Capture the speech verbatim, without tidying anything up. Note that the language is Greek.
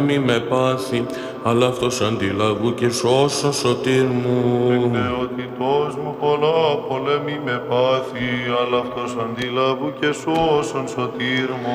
Μη με πάθη, αλλά αυτός αντιλαβού και σώσον σωτήρ μου. Εκνεότητός μου πολλά πολέμη με πάθη, αλλά αυτός αντιλαβού και σώσον σωτήρ μου.